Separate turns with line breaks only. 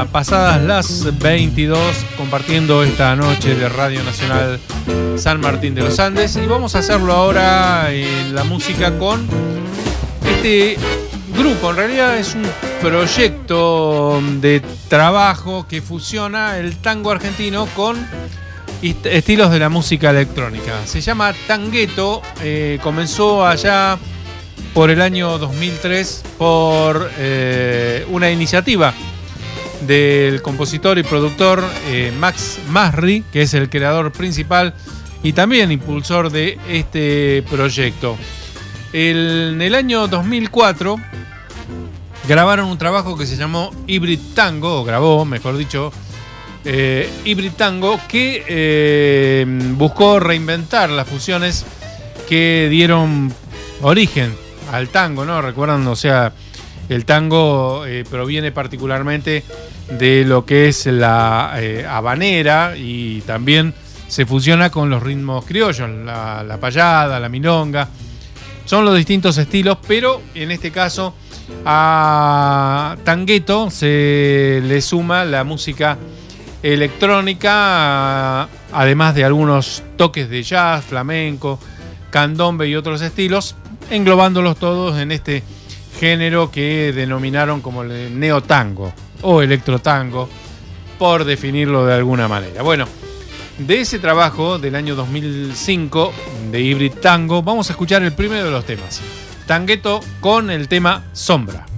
Ya pasadas las 22, compartiendo esta noche de Radio Nacional San Martín de los Andes. Y vamos a hacerlo ahora en la música con este grupo. En realidad es un proyecto de trabajo que fusiona el tango argentino con estilos de la música electrónica. Se llama Tangueto. Comenzó allá por el año 2003 por una iniciativa del compositor y productor Max Masri, que es el creador principal y también impulsor de este proyecto. En el año 2004 grabaron un trabajo que se llamó Hybrid Tango, o grabó, mejor dicho, Hybrid Tango, que buscó reinventar las fusiones que dieron origen al tango, ¿no? Recuerdan, o sea, el tango proviene particularmente de lo que es la habanera y también se fusiona con los ritmos criollos, la payada, la milonga. Son los distintos estilos, pero en este caso a Tangueto se le suma la música electrónica, además de algunos toques de jazz, flamenco, candombe y otros estilos, englobándolos todos en este género que denominaron como el neotango o electrotango, por definirlo de alguna manera. Bueno, de ese trabajo del año 2005 de Hybrid Tango, vamos a escuchar el primero de los temas, Tangueto, con el tema Sombra.